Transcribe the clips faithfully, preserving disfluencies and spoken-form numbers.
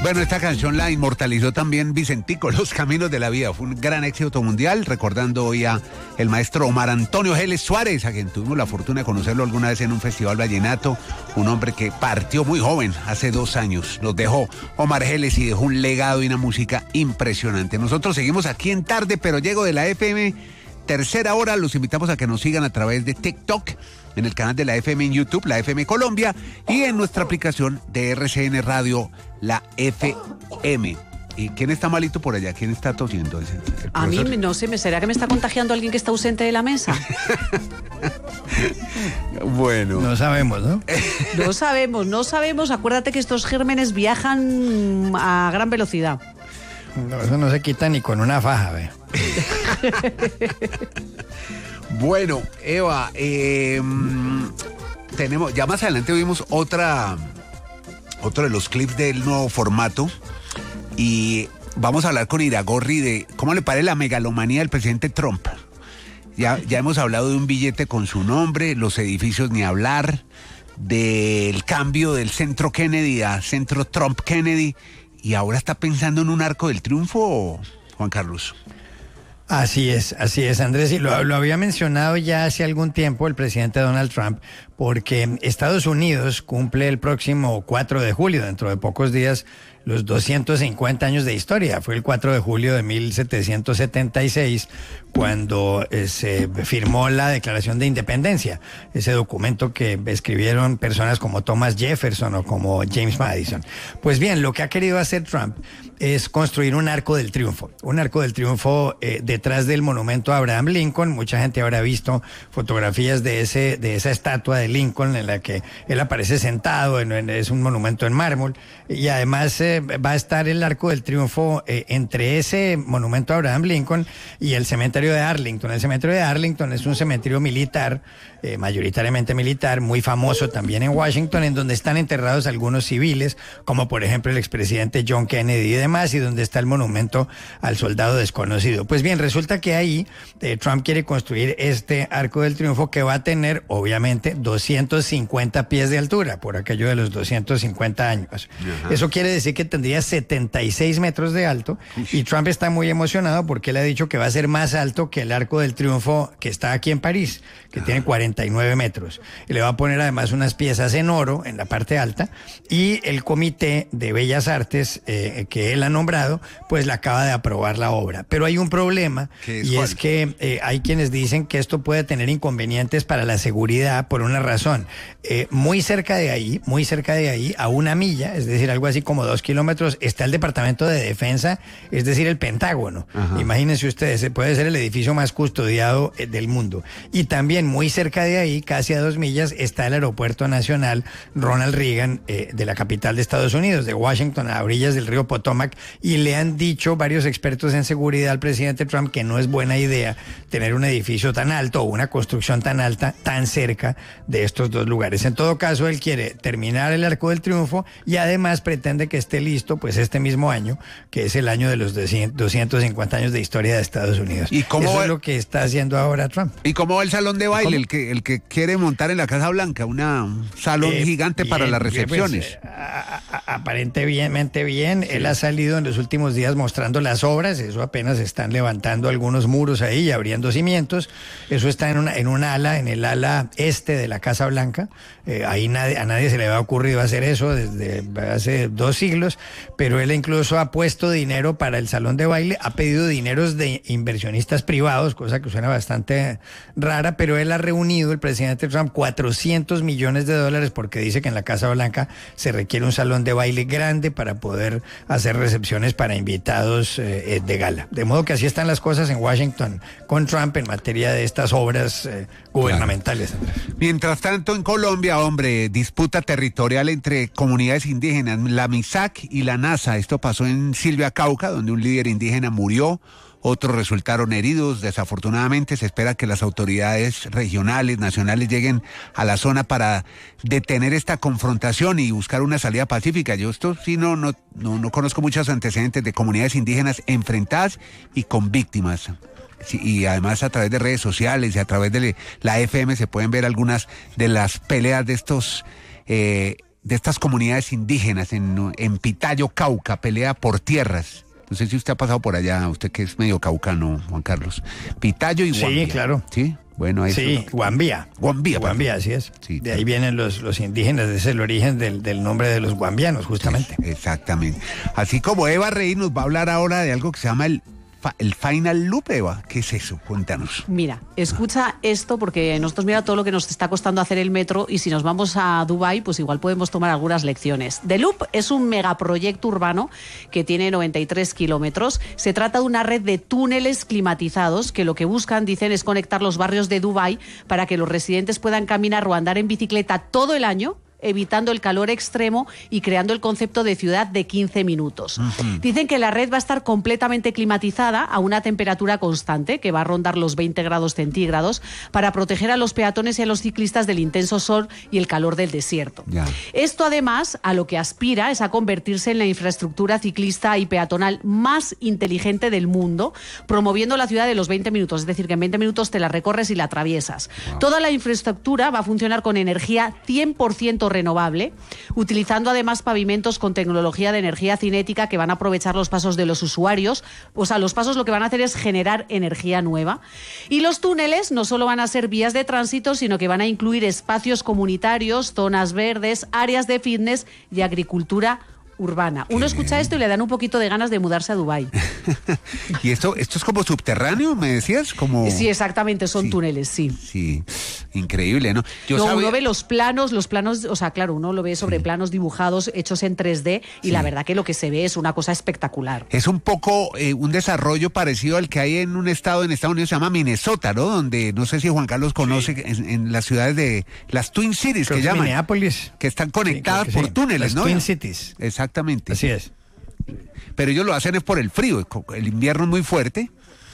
Bueno, esta canción la inmortalizó también Vicentico, Los Caminos de la Vida. Fue un gran éxito mundial, recordando hoy a el maestro Omar Antonio Geles Suárez, a quien tuvimos la fortuna de conocerlo alguna vez en un festival vallenato, un hombre que partió muy joven, hace dos años. Nos dejó Omar Geles y dejó un legado y una música impresionante. Nosotros seguimos aquí en Tarde, pero llego de la F M, tercera hora. Los invitamos a que nos sigan a través de TikTok, en el canal de la F M en YouTube, la F M Colombia, y en nuestra aplicación de R C N Radio, la F M. ¿Y quién está malito por allá? ¿Quién está tosiendo? A mí, no sé, ¿será que me está contagiando alguien que está ausente de la mesa? Bueno. No sabemos, ¿no? No sabemos, no sabemos. Acuérdate que estos gérmenes viajan a gran velocidad. No, eso no se quita ni con una faja, ¿ve? Bueno, Eva, eh, tenemos, ya más adelante vimos otra, otro de los clips del nuevo formato, y vamos a hablar con Iragorri de cómo le parece la megalomanía del presidente Trump. Ya, ya hemos hablado de un billete con su nombre, los edificios ni hablar, del cambio del centro Kennedy a centro Trump Kennedy, y ahora está pensando en un arco del triunfo, Juan Carlos. Así es, así es, Andrés, y lo, lo había mencionado ya hace algún tiempo el presidente Donald Trump, porque Estados Unidos cumple el próximo cuatro de julio, dentro de pocos días, los doscientos cincuenta años de historia. Fue el cuatro de julio de mil setecientos setenta y seis cuando eh, se firmó la Declaración de Independencia, ese documento que escribieron personas como Thomas Jefferson o como James Madison. Pues bien, lo que ha querido hacer Trump es construir un arco del triunfo, un arco del triunfo eh, detrás del monumento a Abraham Lincoln. Mucha gente habrá visto fotografías de ese de esa estatua de Lincoln en la que él aparece sentado, en, en, es un monumento en mármol, y además eh, va a estar el arco del triunfo eh, entre ese monumento a Abraham Lincoln y el cementerio de Arlington. El cementerio de Arlington es un cementerio militar, eh, mayoritariamente militar, muy famoso también en Washington, en donde están enterrados algunos civiles, como por ejemplo el expresidente John Kennedy y demás, y donde está el monumento al soldado desconocido. Pues bien, resulta que ahí eh, Trump quiere construir este arco del triunfo que va a tener, obviamente, doscientos cincuenta pies de altura, por aquello de los doscientos cincuenta años. Ajá. Eso quiere decir que tendría setenta y seis metros de alto, y Trump está muy emocionado porque él ha dicho que va a ser más alto que el arco del triunfo que está aquí en París, que Ajá. tiene cuarenta y nueve metros. Y le va a poner además unas piezas en oro en la parte alta, y el Comité de Bellas Artes eh, que él ha nombrado, pues le acaba de aprobar la obra. Pero hay un problema, es y cuál? es que eh, hay quienes dicen que esto puede tener inconvenientes para la seguridad por una razón. Eh, muy cerca de ahí, muy cerca de ahí, a una milla, es decir, algo así como dos kilómetros, está el Departamento de Defensa, es decir, el Pentágono. Ajá. Imagínense ustedes, puede ser el edificio más custodiado eh, del mundo. Y también muy cerca de ahí, casi a dos millas, está el Aeropuerto Nacional Ronald Reagan eh, de la capital de Estados Unidos, de Washington, a orillas del río Potomac, y le han dicho varios expertos en seguridad al presidente Trump que no es buena idea tener un edificio tan alto o una construcción tan alta tan cerca de estos dos lugares. En todo caso, él quiere terminar el Arco del Triunfo y además pretende que esté listo pues este mismo año, que es el año de los doscientos cincuenta años de historia de Estados Unidos. ¿Y cómo Eso va, es lo que está haciendo ahora Trump? ¿Y cómo va el salón de baile, el que, el que quiere montar en la Casa Blanca? Una, un salón eh, gigante bien, para las recepciones. Pues, a, a, aparentemente bien, sí. Él ha salido en los últimos días mostrando las obras, eso apenas están levantando algunos muros ahí y abriendo cimientos, eso está en una, en un ala, en el ala este de la Casa Blanca, eh, ahí nadie, a nadie se le había ocurrido hacer eso desde hace dos siglos, pero él incluso ha puesto dinero para el salón de baile, ha pedido dineros de inversionistas privados, cosa que suena bastante rara, pero él ha reunido, el presidente Trump, cuatrocientos millones de dólares porque dice que en la Casa Blanca se requiere un salón de baile grande para poder hacer recepciones para invitados eh, de gala. De modo que así están las cosas en Washington con Trump en materia de estas obras eh, gubernamentales. Claro. Mientras tanto, en Colombia, hombre, disputa territorial entre comunidades indígenas, la MISAC y la NASA. Esto pasó en Silvia, Cauca, donde un líder indígena murió, otros resultaron heridos. Desafortunadamente, se espera que las autoridades regionales, nacionales lleguen a la zona para detener esta confrontación y buscar una salida pacífica. Yo esto sí no, no, no, no conozco muchos antecedentes de comunidades indígenas enfrentadas y con víctimas. Sí, y además a través de redes sociales y a través de la F M se pueden ver algunas de las peleas de estos eh, de estas comunidades indígenas en, en Pitayo, Cauca, pelea por tierras. No sé si usted ha pasado por allá, usted que es medio caucano, Juan Carlos. Pitayo y Guambía. Sí, claro. Sí, bueno, eso. Sí, Guambía. Guambía. Guambía, así es. Sí, de ahí vienen los, los indígenas, ese es el origen del, del nombre de los guambianos, justamente. Sí, exactamente. Así como Eva Rey nos va a hablar ahora de algo que se llama el, el Final Loop, Eva. ¿Qué es eso? Cuéntanos. Mira, escucha esto porque nosotros mira todo lo que nos está costando hacer el metro y si nos vamos a Dubái, pues igual podemos tomar algunas lecciones. The Loop es un megaproyecto urbano que tiene noventa y tres kilómetros. Se trata de una red de túneles climatizados que lo que buscan, dicen, es conectar los barrios de Dubái para que los residentes puedan caminar o andar en bicicleta todo el año, evitando el calor extremo y creando el concepto de ciudad de quince minutos. Uh-huh. Dicen que la red va a estar completamente climatizada a una temperatura constante, que va a rondar los veinte grados centígrados, para proteger a los peatones y a los ciclistas del intenso sol y el calor del desierto. Yeah. Esto, además, a lo que aspira es a convertirse en la infraestructura ciclista y peatonal más inteligente del mundo, promoviendo la ciudad de los veinte minutos, es decir, que en veinte minutos te la recorres y la atraviesas. Wow. Toda la infraestructura va a funcionar con energía cien por ciento renovable, utilizando además pavimentos con tecnología de energía cinética que van a aprovechar los pasos de los usuarios. O sea, los pasos lo que van a hacer es generar energía nueva. Y los túneles no solo van a ser vías de tránsito, sino que van a incluir espacios comunitarios, zonas verdes, áreas de fitness y agricultura urbana. Uno escucha esto y le dan un poquito de ganas de mudarse a Dubái. ¿Y esto, esto es como subterráneo, me decías? Como... Sí, exactamente, son sí, túneles, sí. Sí, increíble, ¿no? Yo no, sabía... Uno ve los planos, los planos, o sea, claro, uno lo ve sobre sí. planos dibujados, hechos en tres D, y sí. la verdad que lo que se ve es una cosa espectacular. Es un poco eh, un desarrollo parecido al que hay en un estado en Estados Unidos, se llama Minnesota, ¿no? Donde, no sé si Juan Carlos conoce, sí. en, en las ciudades de las Twin Cities, Creo que, que llaman. Minneapolis. Que están conectadas sí, por sí. túneles, las ¿no? Twin Cities. Exactamente. Así es. Pero ellos lo hacen es por el frío, el invierno es muy fuerte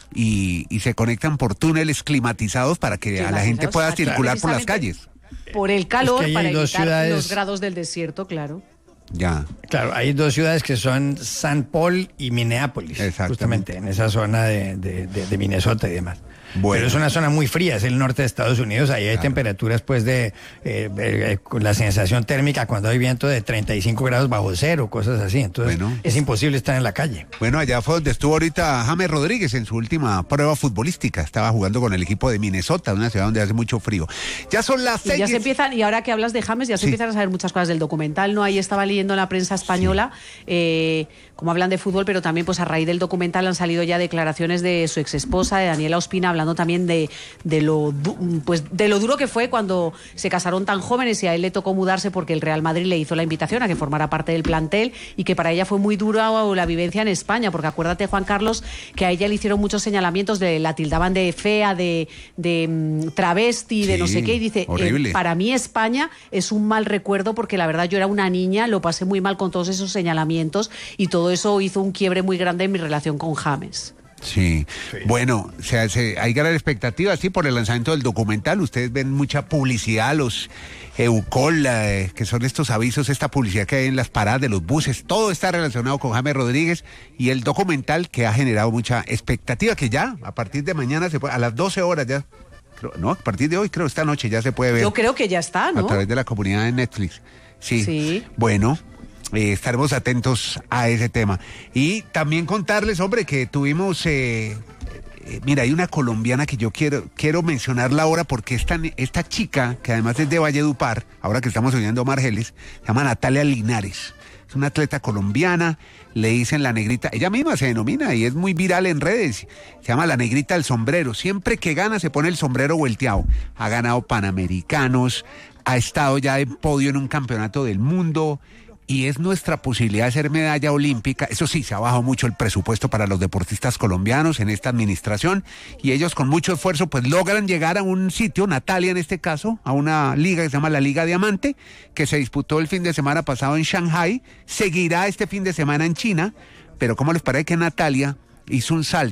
y, y se conectan por túneles climatizados para que a la gente pueda circular por las calles. Por el calor, es que para evitar ciudades... los grados del desierto, claro. Ya. Claro, hay dos ciudades que son Saint Paul y Minneapolis, justamente en esa zona de, de, de, de Minnesota y demás. Bueno. Pero es una zona muy fría, es el norte de Estados Unidos, ahí hay claro. temperaturas pues de eh, eh, con la sensación térmica cuando hay viento de treinta y cinco grados bajo cero, cosas así, entonces bueno. es imposible estar en la calle. Bueno, allá fue donde estuvo ahorita James Rodríguez en su última prueba futbolística, estaba jugando con el equipo de Minnesota, una ciudad donde hace mucho frío. Ya son las seis. Y ya se empiezan, y ahora que hablas de James, ya se sí. empiezan a saber muchas cosas del documental, ¿no? Ahí estaba leyendo en la prensa española, sí. eh, como hablan de fútbol, pero también pues a raíz del documental han salido ya declaraciones de su exesposa, de Daniela Ospina, hablando también de de lo pues de lo duro que fue cuando se casaron tan jóvenes y a él le tocó mudarse porque el Real Madrid le hizo la invitación a que formara parte del plantel y que para ella fue muy dura la vivencia en España, porque acuérdate, Juan Carlos, que a ella le hicieron muchos señalamientos, de la tildaban de fea, de, de um, travesti, de sí, no sé qué, y dice, eh, para mí España es un mal recuerdo porque la verdad yo era una niña, lo pasé muy mal con todos esos señalamientos y todo eso hizo un quiebre muy grande en mi relación con James. Sí. sí, bueno, se hace, hay gran expectativa, sí, por el lanzamiento del documental. Ustedes ven mucha publicidad, los Eucol, eh, que son estos avisos, esta publicidad que hay en las paradas de los buses, todo está relacionado con James Rodríguez y el documental que ha generado mucha expectativa, que ya a partir de mañana se puede, a las doce horas ya, creo, no, a partir de hoy, creo, esta noche ya se puede ver. Yo creo que ya está, ¿no? A través de la comunidad de Netflix. Sí. Sí. Bueno. Eh, estaremos atentos a ese tema. Y también contarles, hombre, que tuvimos, eh, eh, mira, hay una colombiana que yo quiero quiero mencionarla ahora porque esta, esta chica, que además es de Valledupar, ahora que estamos oyendo a Margeles, se llama Natalia Linares. Es una atleta colombiana, le dicen la negrita, ella misma se denomina y es muy viral en redes, se llama la negrita del sombrero, siempre que gana se pone el sombrero volteado, ha ganado Panamericanos, ha estado ya en podio en un campeonato del mundo, y es nuestra posibilidad de ser medalla olímpica. Eso sí, se ha bajado mucho el presupuesto para los deportistas colombianos en esta administración y ellos con mucho esfuerzo pues logran llegar a un sitio, Natalia en este caso, a una liga que se llama la Liga Diamante, que se disputó el fin de semana pasado en Shanghái, seguirá este fin de semana en China, pero ¿cómo les parece que Natalia hizo un salto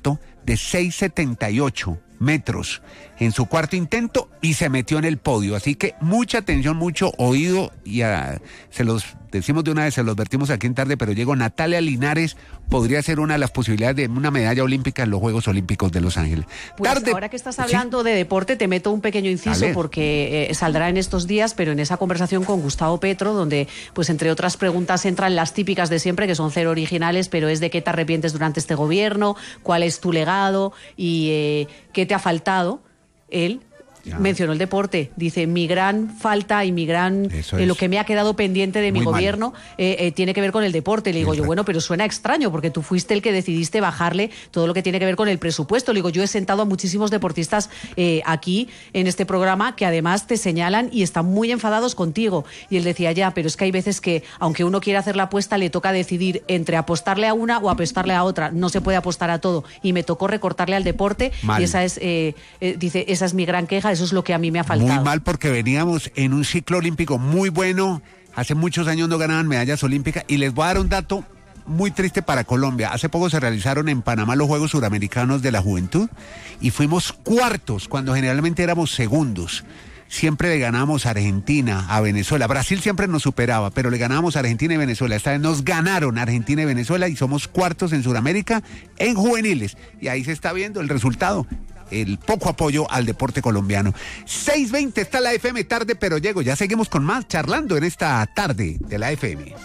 de seis setenta y ocho metros en su cuarto intento y se metió en el podio. Así que mucha atención, mucho oído y a, se los decimos de una vez, se los advertimos aquí en Tarde Pero Llego. Natalia Linares podría ser una de las posibilidades de una medalla olímpica en los Juegos Olímpicos de Los Ángeles. Pues Tarde, ahora que estás hablando ¿sí? de deporte, te meto un pequeño inciso. Dale. Porque eh, saldrá en estos días, pero en esa conversación con Gustavo Petro, donde, pues entre otras preguntas, entran las típicas de siempre, que son cero originales, pero es de qué te arrepientes durante este gobierno, cuál es tu legado y eh, qué te ha faltado. Él ya mencionó el deporte, dice, mi gran falta y mi gran, eh, lo que me ha quedado pendiente de mi Muy gobierno eh, eh, tiene que ver con el deporte. Le digo yo, bueno, pero suena extraño porque tú fuiste el que decidiste bajarle todo lo que tiene que ver con el presupuesto. Le digo, yo he sentado a muchísimos deportistas eh, aquí en este programa que además te señalan y están muy enfadados contigo. Y él decía, ya, pero es que hay veces que aunque uno quiera hacer la apuesta, le toca decidir entre apostarle a una o apostarle a otra. No se puede apostar a todo. Y me tocó recortarle al deporte. Mal. Y esa es, eh, eh, dice, esa es mi gran queja. Eso es lo que a mí me ha faltado. Muy mal, porque veníamos en un ciclo olímpico muy bueno. Hace muchos años no ganaban medallas olímpicas. Y les voy a dar un dato muy triste para Colombia. Hace poco se realizaron en Panamá los Juegos Suramericanos de la Juventud y fuimos cuartos cuando generalmente éramos segundos. Siempre le ganábamos a Argentina, a Venezuela. Brasil siempre nos superaba, pero le ganábamos a Argentina y Venezuela. Esta vez nos ganaron Argentina y Venezuela y somos cuartos en Sudamérica en juveniles. Y ahí se está viendo el resultado. El poco apoyo al deporte colombiano. seis veinte está la F M, Tarde Pero Llego. Ya seguimos con más charlando en esta tarde de la F M.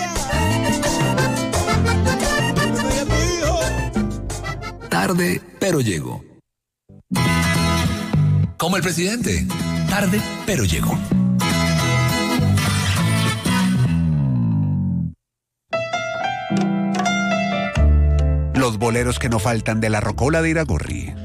Tarde Pero Llego. Como el presidente. Tarde Pero Llego. Los boleros que no faltan de la Rocola de Iragorri.